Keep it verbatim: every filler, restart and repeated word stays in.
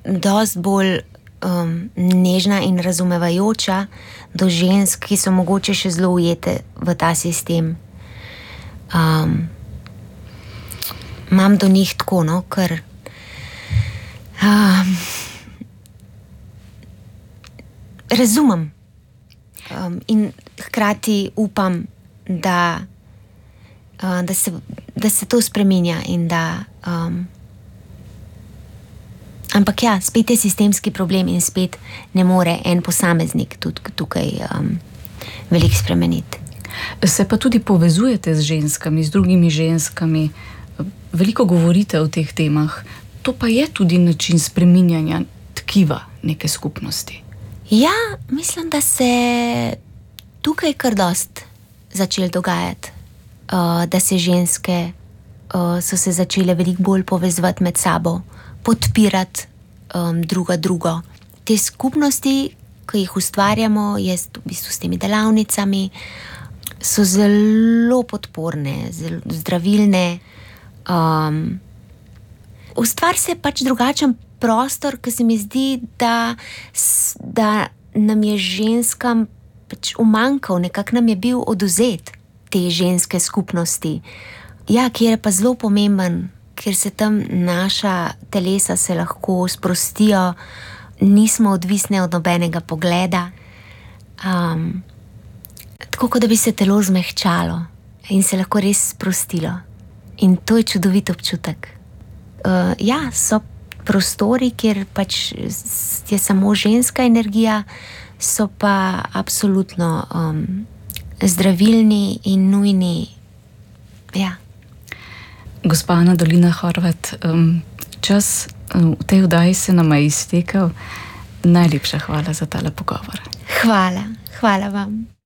dosti bolj um, nežna in razumevajoča do žensk, ki so mogoče še zelo ujete v ta sistem. Um, imam do njih tako, no, ker um, razumem um, in hkrati upam, da, uh, da, se, da se to spreminja in da um, ampak ja, spet je sistemski problem in spet ne more en posameznik tudi tukaj um, veliko spremeniti. Se pa tudi povezujete z ženskami, z drugimi ženskami, veliko govorite o teh temah, to pa je tudi način spreminjanja tkiva neke skupnosti. Ja, mislim, da se tukaj kar dost začelo dogajati, uh, da se ženske uh, so se začele veliko bolj povezovati med sabo, podpirati um, druga drugo. Te skupnosti, ki jih ustvarjamo, je v bistvu s temi delavnicami, so zelo podporne, zelo zdravilne. Um, ustvari se pač drugačen prostor, ki se mi zdi, da, da nam je ženskam pač umanjkal, nekako nam je bil odvzet te ženske skupnosti. Ja, kjer je pa zelo pomemben, ker se tam naša telesa se lahko sprostijo, nismo odvisne od nobenega pogleda. Um, tako, kot da bi se telo zmehčalo in se lahko res sprostilo. In to je čudovit občutek. Uh, ja, so prostori, kjer pač je samo ženska energija, so pa absolutno um, zdravilni in nujni. Ja. Gospa Ana Dolina Horvat, um, čas v tej oddaji se nama je iztekel. Najlepša hvala za tale pogovor. Hvala, hvala vam.